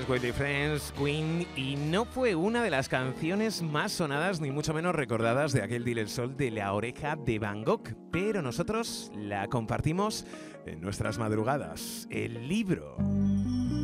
Friends with the Friends, Queen, y no fue una de las canciones más sonadas ni mucho menos recordadas de aquel Dile el Sol de La Oreja de Van Gogh, pero nosotros la compartimos en nuestras madrugadas. El libro.